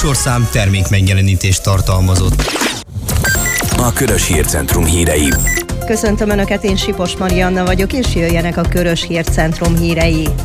műsorszám termékmegjelenítést tartalmazott. A Körös Hírcentrum hírei. Köszöntöm Önöket, én Sipos Marianna vagyok, és jöjjenek a Körös Hírcentrum hírei.